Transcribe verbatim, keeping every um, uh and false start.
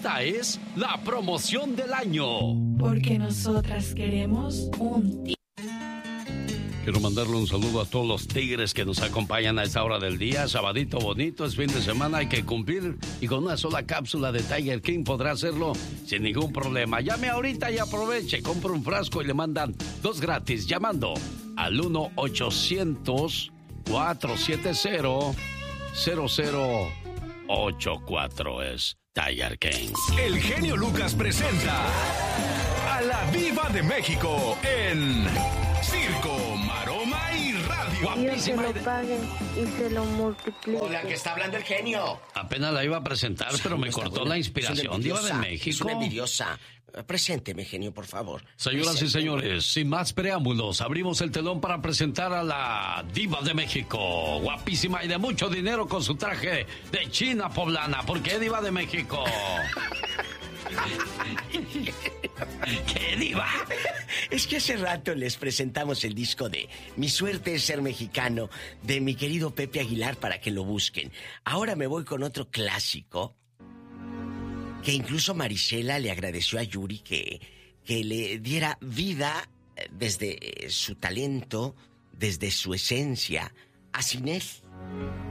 esta es la promoción del año. Porque nosotras queremos un tigre. Quiero mandarle un saludo a todos los tigres que nos acompañan a esta hora del día. Sabadito bonito, es fin de semana, hay que cumplir. Y con una sola cápsula de Tiger King podrá hacerlo sin ningún problema. Llame ahorita y aproveche. Compre un frasco y le mandan dos gratis llamando al uno ochocientos, cuatrocientos setenta, cero cero ocho cuatro. Es Tiger King. El genio Lucas presenta a la Diva de México en Circo, Maroma y Radio. Dios se lo pague y se lo multiplique. Hola, que está hablando el genio. Apenas la iba a presentar, pero me cortó la inspiración. Diva de México. Es una envidiosa. Presénteme, genio, por favor. Señoras Presénteme. y señores, sin más preámbulos, abrimos el telón para presentar a la Diva de México. Guapísima y de mucho dinero con su traje de China poblana. ¿Por qué Diva de México? ¿Qué, Diva? Es que hace rato les presentamos el disco de Mi suerte es ser mexicano, de mi querido Pepe Aguilar, para que lo busquen. Ahora me voy con otro clásico, que incluso Marisela le agradeció a Yuri que, que le diera vida desde su talento, desde su esencia, a Sinel.